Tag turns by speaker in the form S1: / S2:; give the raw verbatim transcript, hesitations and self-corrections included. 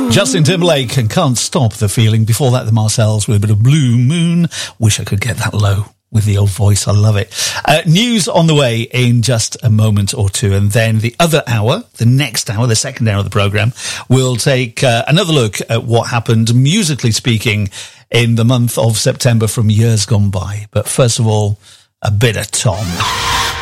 S1: Justin Timberlake and Can't Stop the Feeling. Before that, the Marcells with a bit of Blue Moon. Wish I could get that low with the old voice. I love it. Uh, news on the way in just a moment or two. And then the other hour, the next hour, the second hour of the programme, we'll take uh, another look at what happened, musically speaking, in the month of September from years gone by. But first of all, a bit of Tom.